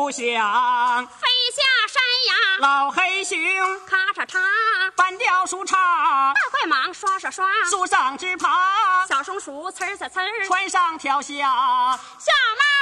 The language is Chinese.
故乡。 飞下山呀， 老黑熊咔嚓嚓， 翻掉树杈， 大怪蟒刷刷刷， 树上直爬， 小松鼠呲儿呲儿， 船上跳下， 小猫